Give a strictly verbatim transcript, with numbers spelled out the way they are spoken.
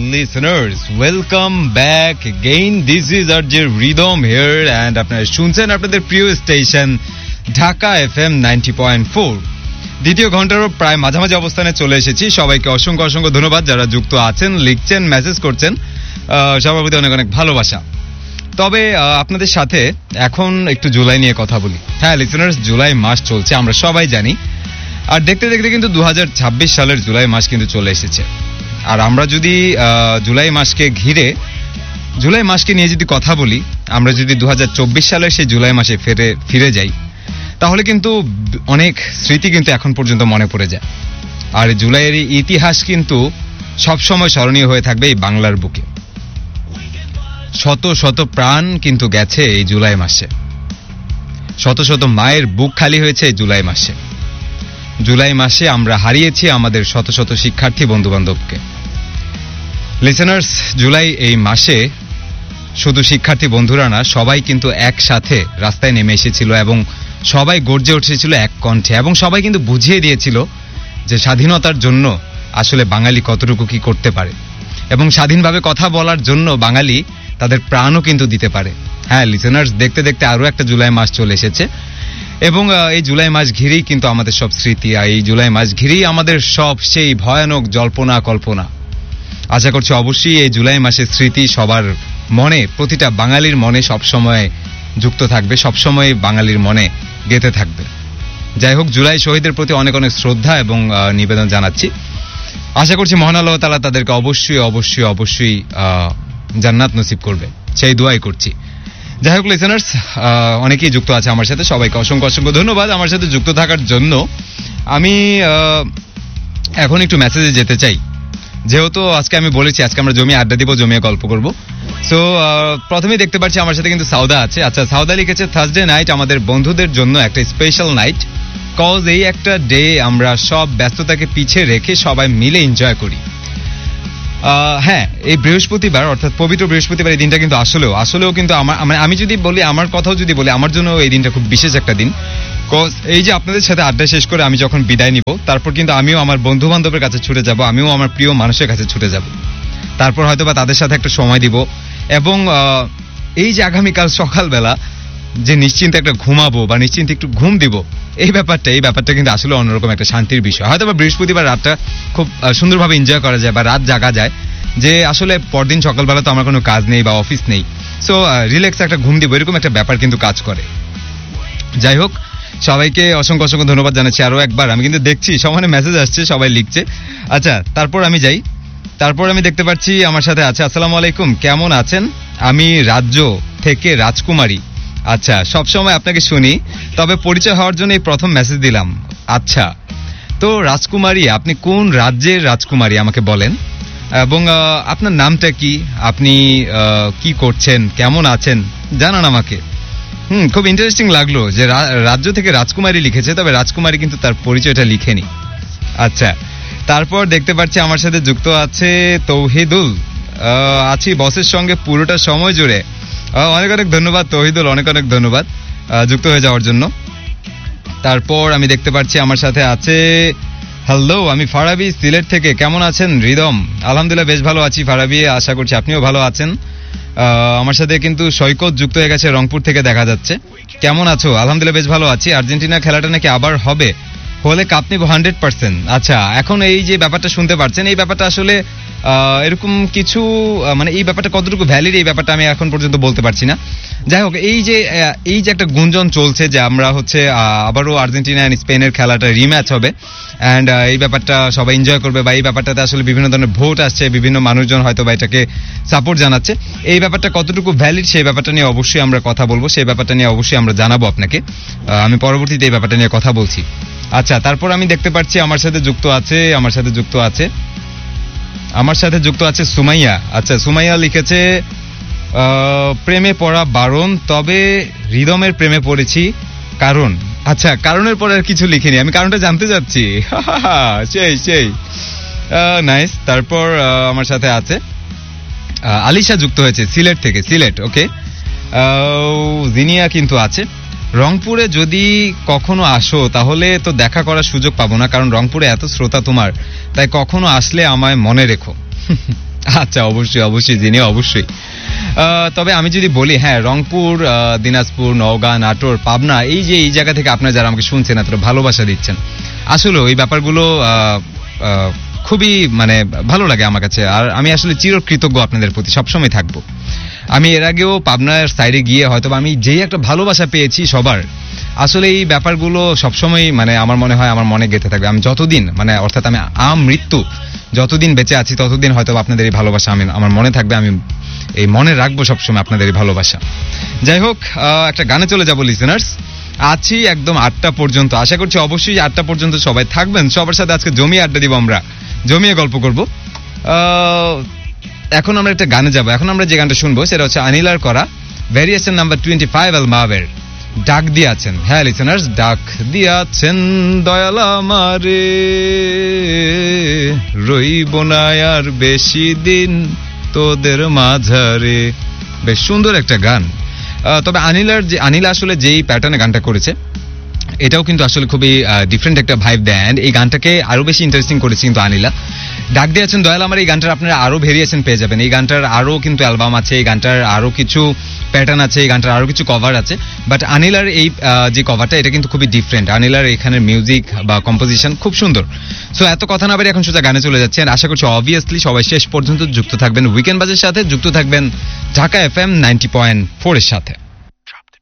listeners, welcome back again. This is R J Rhythm here and আপনারা শুনছেন আপনাদের প্রিয় station Dhaka FM ninety point four. দ্বিতীয় ঘন্টার প্রায় মাঝামাঝি অবস্থানে চলে এসেছি। সবাইকে অসংখ্য অসংখ্য ধন্যবাদ যারা যুক্ত আছেন, লিখছেন, মেসেজ করছেন, সবার প্রতি অনেক অনেক ভালোবাসা। তবে আপনাদের সাথে এখন একটু জুলাই নিয়ে কথা বলি। হ্যাঁ লিসেনার্স, জুলাই মাস চলছে, আমরা সবাই জানি। আর দেখতে দেখতে কিন্তু দু হাজার ছাব্বিশ সালের জুলাই মাস কিন্তু চলে এসেছে। আর আমরা যদি জুলাই মাসকে ঘিরে জুলাই মাসকে নিয়ে যদি কথা বলি, আমরা যদি দু হাজার চব্বিশ সালের সেই জুলাই মাসে ফিরে ফিরে যাই, তাহলে কিন্তু অনেক স্মৃতি কিন্তু এখন পর্যন্ত মনে পড়ে যায়। আর জুলাইয়ের ইতিহাস কিন্তু সবসময় স্মরণীয় হয়ে থাকবে এই বাংলার বুকে। শত শত প্রাণ কিন্তু গেছে এই জুলাই মাসে, শত শত মায়ের বুক খালি হয়েছে এই জুলাই মাসে। জুলাই মাসে আমরা হারিয়েছি আমাদের শত শত শিক্ষার্থী বন্ধু বান্ধবকে। লিসেনার্স, জুলাই এই মাসে শুধু শিক্ষার্থী বন্ধুরা না, সবাই কিন্তু একসাথে রাস্তায় নেমে এসেছিল এবং সবাই গর্জে উঠেছিল এক কণ্ঠে, এবং সবাই কিন্তু বুঝিয়ে দিয়েছিল যে স্বাধীনতার জন্য আসলে বাঙালি কতটুকু কি করতে পারে, এবং স্বাধীনভাবে কথা বলার জন্য বাঙালি তাদের প্রাণও কিন্তু দিতে পারে। হ্যাঁ লিসেনার্স, দেখতে দেখতে আরো একটা জুলাই মাস চলে এসেছে, এবং এই জুলাই মাস ঘিরেই কিন্তু আমাদের সব স্মৃতি, আর এই জুলাই মাস ঘিরেই আমাদের সব সেই ভয়ানক জল্পনা কল্পনা। আশা করছি অবশ্যই এই জুলাই মাসের স্মৃতি সবার মনে, প্রতিটা বাঙালির মনে সবসময় যুক্ত থাকবে, সবসময় বাঙালির মনে গেঁথে থাকবে। যাই হোক, জুলাই শহীদের প্রতি অনেক অনেক শ্রদ্ধা এবং নিবেদন জানাচ্ছি। আশা করছি মহান আল্লাহ তাআলা তাদেরকে অবশ্যই অবশ্যই অবশ্যই জান্নাত নসিব করবে, সেই দোয়াই করছি। যাই হোক লিসেনার্স, অনেকেই যুক্ত আছে আমার সাথে, সবাইকে অসংখ্য অসংখ্য ধন্যবাদ আমার সাথে যুক্ত থাকার জন্য। আমি এখন একটু মেসেজে যেতে চাই, যেহেতু আজকে আমি বলেছি আজকে আমরা জমিয়ে আড্ডা দিব, জমিয়ে গল্প করব। সো প্রথমেই দেখতে পাচ্ছি আমার সাথে কিন্তু সাউদা আছে। আচ্ছা, সাউদা লিখেছে থার্সডে নাইট আমাদের বন্ধুদের জন্য একটা স্পেশাল নাইট, কজ এই একটা ডে আমরা সব ব্যস্ততাকে পিছিয়ে রেখে সবাই মিলে এনজয় করি। হ্যাঁ, এই বৃহস্পতিবার অর্থাৎ পবিত্র বৃহস্পতিবার এই দিনটা কিন্তু আসলেও আসলেও কিন্তু আমার আমি যদি বলি, আমার কথাও যদি বলি, আমার জন্য এই দিনটা খুব বিশেষ একটা দিন। কজ এই যে আপনাদের সাথে আড্ডা শেষ করে আমি যখন বিদায় নিব, তারপর কিন্তু আমিও আমার বন্ধু বান্ধবের কাছে ছুটে যাব, আমিও আমার প্রিয় মানুষের কাছে ছুটে যাব, তারপর হয়তো বা তাদের সাথে একটা সময় দিব, এবং এই যে আগামীকাল সকালবেলা যে নিশ্চিন্তে একটা ঘুমাবো বা নিশ্চিন্তে একটু ঘুম দিব, এই ব্যাপারটা এই ব্যাপারটা কিন্তু আসলে অন্যরকম একটা শান্তির বিষয়। হয়তো বা বৃহস্পতিবার রাতটা খুব সুন্দরভাবে এনজয় করা যায় বা রাত জাগা যায়, যে আসলে পরদিন সকালবেলা তো আমার কোনো কাজ নেই বা অফিস নেই, সো রিল্যাক্স একটা ঘুম দিব, এরকম একটা ব্যাপার কিন্তু কাজ করে। যাই হোক, সবাইকে অসংখ্য অসংখ্য ধন্যবাদ জানাচ্ছি আরো একবার। আমি কিন্তু দেখছি সমানে মেসেজ আসছে, সবাই লিখছে। আচ্ছা, তারপর আমি যাই, তারপর আমি দেখতে পাচ্ছি আমার সাথে আছে, আসসালামু আলাইকুম, কেমন আছেন? আমি রাজ্য থেকে রাজকুমারী। আচ্ছা, সবসময় আপনাকে শুনি, তবে পরিচয় হওয়ার জন্য এই প্রথম মেসেজ দিলাম। আচ্ছা, তো রাজকুমারী, আপনি কোন রাজ্যের রাজকুমারী আমাকে বলেন, এবং আপনার নামটা কি, আপনি কি করছেন, কেমন আছেন জানান আমাকে। হুম খুব ইন্টারেস্টিং লাগলো যে রাজ্য থেকে রাজকুমারী লিখেছে, তবে রাজকুমারী কিন্তু তার পরিচয়টা লিখেনি। আচ্ছা, তারপর দেখতে পাচ্ছি আমার সাথে যুক্ত আছে তৌহিদুল। আছি বসের সঙ্গে পুরোটা সময় জুড়ে। অনেক অনেক ধন্যবাদ তৌহিদুল, অনেক অনেক ধন্যবাদ যুক্ত হয়ে যাওয়ার জন্য। তারপর আমি দেখতে পাচ্ছি আমার সাথে আছে, হ্যালো, আমি ফারাবি সিলেট থেকে, কেমন আছেন রিদম? আলহামদুলিল্লাহ বেশ ভালো আছি ফারাবি, আশা করছি আপনিও ভালো আছেন। আমার সাথে কিন্তু সৈকত যুক্ত হয়ে গেছে, রংপুর থেকে দেখা যাচ্ছে। কেমন আছো? আলহামদুলিল্লাহ বেশ ভালো আছি। আর্জেন্টিনা খেলাটা নাকি আবার হবে, হলে কাপ নিব হান্ড্রেড পার্সেন্ট। আচ্ছা, এখন এই যে ব্যাপারটা শুনতে পারছেন, এই ব্যাপারটা আসলে এরকম কিছু, মানে এই ব্যাপারটা কতটুকু ভ্যালিড এই ব্যাপারটা আমি এখন পর্যন্ত বলতে পারছি না। যাই হোক, এই যে এই যে একটা গুঞ্জন চলছে যে আমরা হচ্ছে আবারও আর্জেন্টিনা এন্ড স্পেনের খেলাটা রিম্যাচ হবে, অ্যান্ড এই ব্যাপারটা সবাই এনজয় করবে, বা এই ব্যাপারটাতে আসলে বিভিন্ন ধরনের ভোট আসছে, বিভিন্ন মানুষজন হয়তো বা এটাকে সাপোর্ট জানাচ্ছে। এই ব্যাপারটা কতটুকু ভ্যালিড সেই ব্যাপারটা নিয়ে অবশ্যই আমরা কথা বলবো, সেই ব্যাপারটা নিয়ে অবশ্যই আমরা জানাবো আপনাকে। আমি পরবর্তীতে এই ব্যাপারটা নিয়ে কথা বলছি। আচ্ছা, তারপর আমি দেখতে পাচ্ছি আমার সাথে যুক্ত আছে আমার সাথে যুক্ত আছে আমার সাথে যুক্ত আছে সুমাইয়া। আচ্ছা, সুমাইয়া লিখেছে প্রেমে পড়া বারণ, তবে রিদমের প্রেমে পড়েছি কারণ। আচ্ছা, কারণের পরে আর কিছু লিখিনি, আমি কারণটা জানতে চাচ্ছি। সেই সেই নাইস। তারপর আমার সাথে আছে আলিশা যুক্ত হয়েছে সিলেট থেকে, সিলেট। ওকে, জিনিয়া কিন্তু আছে। রংপুরে যদি কখনো আসো তাহলে তো দেখা করার সুযোগ পাবো না, কারণ রংপুরে এত শ্রোতা তোমার, তাই কখনো আসলে আমায় মনে রেখো। আচ্ছা, অবশ্যই অবশ্যই যিনি অবশ্যই। আহ, তবে আমি যদি বলি, হ্যাঁ, রংপুর, আহ, দিনাজপুর, নওগাঁ, নাটোর, পাবনা, এই যে এই জায়গা থেকে আপনারা যারা আমাকে শুনছেন, এতটা ভালোবাসা দিচ্ছেন, আসলে এই ব্যাপারগুলো আহ, আহ, খুবই মানে ভালো লাগে আমার কাছে। আর আমি আসলে চিরকৃতজ্ঞ আপনাদের প্রতি, সবসময় থাকবো। আমি এর আগেও পাবনার সাইডে গিয়ে হয়তো আমি যেই একটা ভালোবাসা পেয়েছি সবার, আসলে এই ব্যাপারগুলো সবসময় মানে আমার মনে হয় আমার মনে গেঁথে থাকবে। আমি যতদিন মানে অর্থাৎ আমি আম মৃত্যু যতদিন বেঁচে আছি ততদিন হয়তো আপনাদের এই ভালোবাসা আমি আমার মনে থাকবে, আমি এই মনে রাখবো সবসময় আপনাদের এই ভালোবাসা। যাই হোক, আহ, একটা গানে চলে যাবো লিসেনার্স। আছি একদম আটটা পর্যন্ত, আশা করছি অবশ্যই আটটা পর্যন্ত সবাই থাকবেন। সবার সাথে আজকে জমিয়ে আড্ডা দিব, আমরা জমিয়ে গল্প করবো। আহ, এখন আমরা একটা গানে যাবো। এখন আমরা যে গানটা শুনবো সেটা হচ্ছে অনিলার করা ভ্যারিয়েশন নাম্বার টোয়েন্টি ফাইভ আল মাবের ডাক দিয়াছেন। হ্যাঁ লিসেনার্স, ডাক দিয়াছেন দয়াল আমারে, রইব না আর বেশি দিন তোদের মাঝারে। বেশ সুন্দর একটা গান। আহ, তবে আনিলার যে আনিলা আসলে যেই প্যাটার্নে গানটা করেছে, এটাও কিন্তু আসলে খুবই ডিফারেন্ট একটা ভাইব দেয়। অ্যান্ড এই গানটাকে আরো বেশি ইন্টারেস্টিং করেছে কিন্তু আনিলা। ডাক দিয়েছেন দয়াল আমার, এই গানটার আপনারা আরো ভেরিয়েশন পেয়ে যাবেন। এই গানটার আরো কিন্তু অ্যালবাম আছে, এই গানটার আরো কিছু প্যাটার্ন আছে, এই গানটার আরো কিছু কভার আছে। বাট আনিলার এই যে কভারটা, এটা কিন্তু খুবই ডিফারেন্ট। আনিলার এখানের মিউজিক বা কম্পোজিশন খুব সুন্দর। সো এত কথা না বেরিয়ে এখন সোজা গানে চলে যাচ্ছে। আশা করছি অবভিয়াসলি সবাই শেষ পর্যন্ত যুক্ত থাকবেন উইকেন্ড বাজের সাথে, যুক্ত থাকবেন Dhaka F M ninety point four এর সাথে।